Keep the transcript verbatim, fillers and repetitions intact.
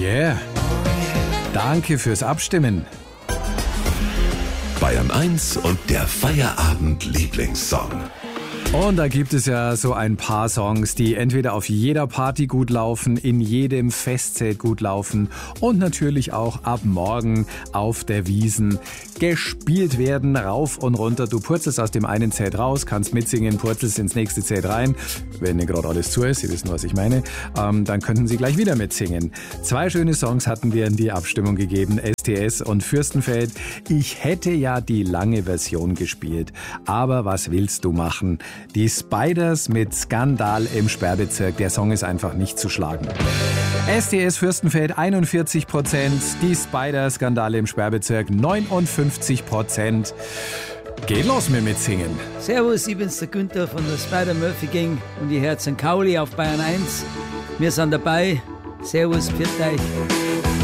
yeah. Danke fürs Abstimmen. Bayern eins und der Feierabend-Lieblingssong. Und da gibt es ja so ein paar Songs, die entweder auf jeder Party gut laufen, in jedem Festzelt gut laufen und natürlich auch ab morgen auf der Wiesn gespielt werden, rauf und runter. Du purzelst aus dem einen Zelt raus, kannst mitsingen, purzelst ins nächste Zelt rein. Wenn dir gerade alles zu ist, Sie wissen, was ich meine, ähm, dann könnten Sie gleich wieder mitsingen. Zwei schöne Songs hatten wir in die Abstimmung gegeben, S T S und Fürstenfeld. Ich hätte ja die lange Version gespielt, aber was willst du machen? Die Spiders mit Skandal im Sperrbezirk. Der Song ist einfach nicht zu schlagen. S T S Fürstenfeld einundvierzig Prozent, die Spiders Skandale im Sperrbezirk neunundfünfzig Prozent. Geht los mit Mitsingen. Servus, ich bin's der Günther von der Spider-Murphy Gang und ihr hört Sankt Kauli auf Bayern eins. Wir sind dabei. Servus, pfiat euch.